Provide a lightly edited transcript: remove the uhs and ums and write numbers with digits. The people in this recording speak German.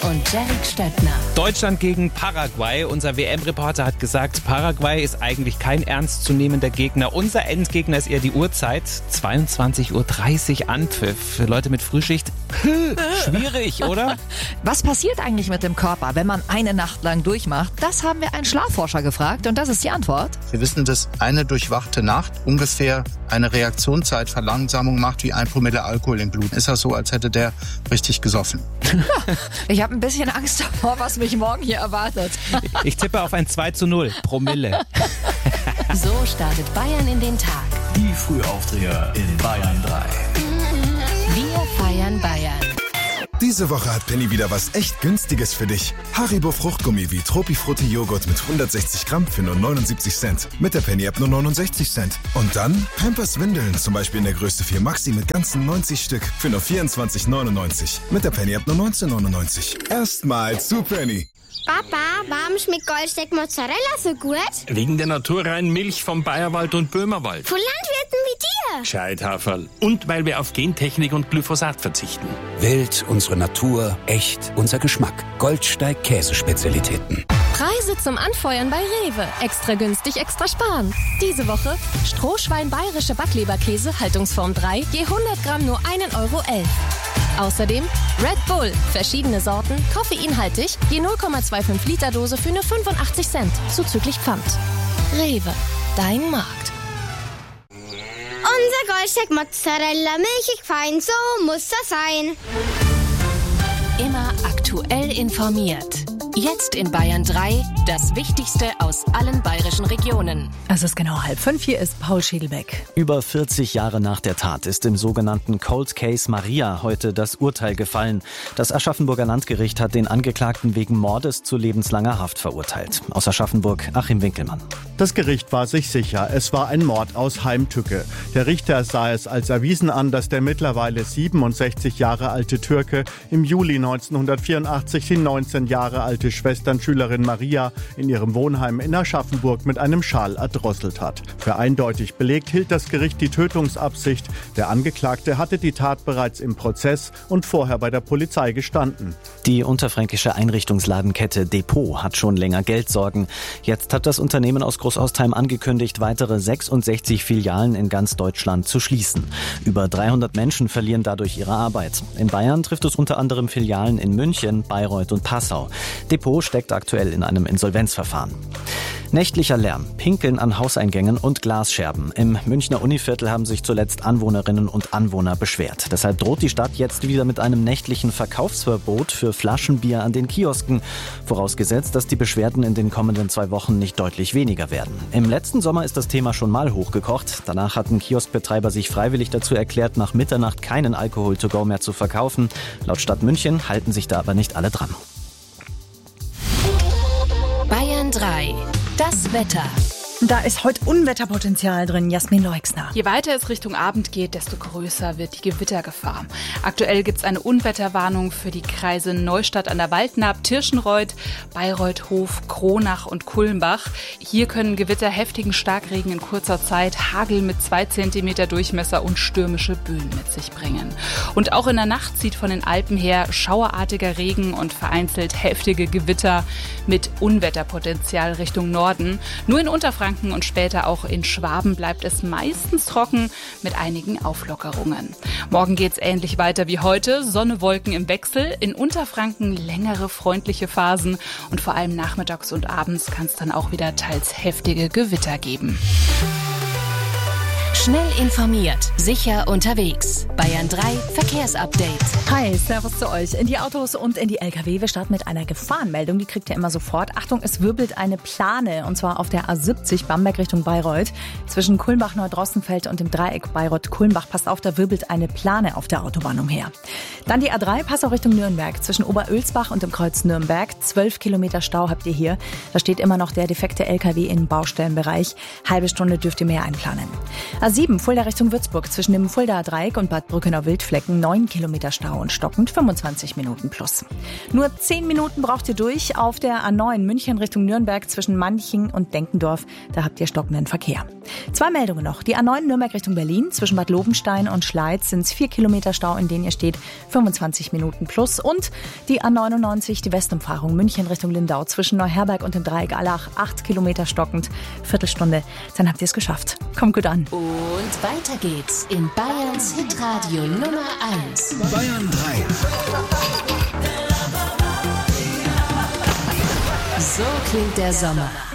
und Derek Stöttner. Deutschland gegen Paraguay. Unser WM-Reporter hat gesagt, Paraguay ist eigentlich kein ernstzunehmender Gegner. Unser Endgegner ist eher die Uhrzeit. 22:30 Uhr Anpfiff. Für Leute mit Frühschicht, schwierig, oder? Was passiert eigentlich mit dem Körper, wenn man eine Nacht lang durchmacht? Das haben wir einen Schlafforscher gefragt und das ist die Antwort. Wir wissen, dass eine durchwachte Nacht ungefähr eine Reaktionszeitverlangsamung macht wie 1 Promille Alkohol im Blut. Ist das so, als hätte der richtig gesoffen? Ich habe ein bisschen Angst davor, was mich morgen hier erwartet. Ich tippe auf ein 2:0 Promille. So startet Bayern in den Tag. Die Frühaufdreher in Bayern 3. Wir feiern Bayern. Diese Woche hat Penny wieder was echt Günstiges für dich. Haribo Fruchtgummi wie Tropifrutti Joghurt mit 160 Gramm für nur 79 Cent. Mit der Penny-App nur 69 Cent. Und dann Pampers Windeln, zum Beispiel in der Größe 4 Maxi mit ganzen 90 Stück für nur 24,99. Mit der Penny-App nur 19,99. Erstmal zu Penny. Papa, warum schmeckt Goldsteak Mozzarella so gut? Wegen der naturreinen Milch vom Bayerwald und Böhmerwald. Von Landwirten wie dir. Gescheithaferl. Und weil wir auf Gentechnik und Glyphosat verzichten. Wild, unsere Natur, echt, unser Geschmack. Goldsteig Käsespezialitäten. Preise zum Anfeuern bei Rewe. Extra günstig, extra sparen. Diese Woche Strohschwein bayerische Backleberkäse, Haltungsform 3, je 100 Gramm nur 1,11 €. Außerdem Red Bull, verschiedene Sorten, koffeinhaltig, je 0,25 Liter Dose für nur 85 Cent, zuzüglich Pfand. Rewe, dein Markt. Unser Goldsteak Mozzarella, milchig fein, so muss das sein. Immer aktuell informiert. Jetzt in Bayern 3 das Wichtigste aus allen bayerischen Regionen. Es ist genau 4:30. Hier ist Paul Schädelbeck. Über 40 Jahre nach der Tat ist im sogenannten Cold Case Maria heute das Urteil gefallen. Das Aschaffenburger Landgericht hat den Angeklagten wegen Mordes zu lebenslanger Haft verurteilt. Aus Aschaffenburg, Achim Winkelmann. Das Gericht war sich sicher, es war ein Mord aus Heimtücke. Der Richter sah es als erwiesen an, dass der mittlerweile 67 Jahre alte Türke im Juli 1984 die 19 Jahre alte Schwesternschülerin Maria in ihrem Wohnheim in Aschaffenburg mit einem Schal erdrosselt hat. Für eindeutig belegt hielt das Gericht die Tötungsabsicht. Der Angeklagte hatte die Tat bereits im Prozess und vorher bei der Polizei gestanden. Die unterfränkische Einrichtungsladenkette Depot hat schon länger Geldsorgen. Jetzt hat das Unternehmen aus Großaustheim angekündigt, weitere 66 Filialen in ganz Deutschland zu schließen. Über 300 Menschen verlieren dadurch ihre Arbeit. In Bayern trifft es unter anderem Filialen in München, Bayreuth und Passau. Depot steckt aktuell in einem Insolvenzverfahren. Nächtlicher Lärm, Pinkeln an Hauseingängen und Glasscherben. Im Münchner Univiertel haben sich zuletzt Anwohnerinnen und Anwohner beschwert. Deshalb droht die Stadt jetzt wieder mit einem nächtlichen Verkaufsverbot für Flaschenbier an den Kiosken. Vorausgesetzt, dass die Beschwerden in den kommenden 2 Wochen nicht deutlich weniger werden. Im letzten Sommer ist das Thema schon mal hochgekocht. Danach hatten Kioskbetreiber sich freiwillig dazu erklärt, nach Mitternacht keinen Alkohol to go mehr zu verkaufen. Laut Stadt München halten sich da aber nicht alle dran. Bayern 3. Das Wetter. Da ist heute Unwetterpotenzial drin, Jasmin Leixner. Je weiter es Richtung Abend geht, desto größer wird die Gewittergefahr. Aktuell gibt es eine Unwetterwarnung für die Kreise Neustadt an der Waldnaab, Tirschenreuth, Bayreuth, Hof, Kronach und Kulmbach. Hier können Gewitter heftigen Starkregen in kurzer Zeit, Hagel mit 2 cm Durchmesser und stürmische Böen mit sich bringen. Und auch in der Nacht zieht von den Alpen her schauerartiger Regen und vereinzelt heftige Gewitter mit Unwetterpotenzial Richtung Norden. Nur in Unterfranken und später auch in Schwaben bleibt es meistens trocken mit einigen Auflockerungen. Morgen geht's ähnlich weiter wie heute. Sonne, Wolken im Wechsel. In Unterfranken längere freundliche Phasen und vor allem nachmittags und abends kann es dann auch wieder teils heftige Gewitter geben. Schnell informiert, sicher unterwegs. Bayern 3 Verkehrsupdate. Hi, servus zu euch. In die Autos und in die LKW. Wir starten mit einer Gefahrenmeldung, die kriegt ihr immer sofort. Achtung, es wirbelt eine Plane und zwar auf der A70 Bamberg Richtung Bayreuth. Zwischen Kulmbach-Neudrossenfeld und dem Dreieck Bayreuth-Kulmbach. Passt auf, da wirbelt eine Plane auf der Autobahn umher. Dann die A3, Passau Richtung Nürnberg. Zwischen Oberölsbach und dem Kreuz Nürnberg. 12 Kilometer Stau habt ihr hier. Da steht immer noch der defekte LKW im Baustellenbereich. Halbe Stunde dürft ihr mehr einplanen. A7 Fulda Richtung Würzburg zwischen dem Fuldaer Dreieck und Bad Brückenau-Wildflecken 9 Kilometer Stau und stockend 25 Minuten plus. Nur 10 Minuten braucht ihr durch auf der A9 München Richtung Nürnberg zwischen Manching und Denkendorf. Da habt ihr stockenden Verkehr. 2 Meldungen noch. Die A9 Nürnberg Richtung Berlin zwischen Bad Lobenstein und Schleiz sind es 4 Kilometer Stau, in denen ihr steht, 25 Minuten plus. Und die A99, die Westumfahrung München Richtung Lindau zwischen Neuherberg und dem Dreieck Allach 8 Kilometer stockend, Viertelstunde. Dann habt ihr es geschafft. Kommt gut an. Und weiter geht's in Bayerns Hitradio Nummer 1. Bayern 3. So klingt der Sommer.